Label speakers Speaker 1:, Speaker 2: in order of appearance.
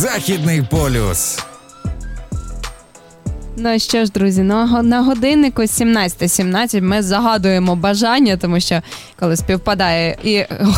Speaker 1: Західний полюс.
Speaker 2: Ну що ж, друзі, на годиннику 17:17 ми загадуємо бажання, тому що коли співпадає і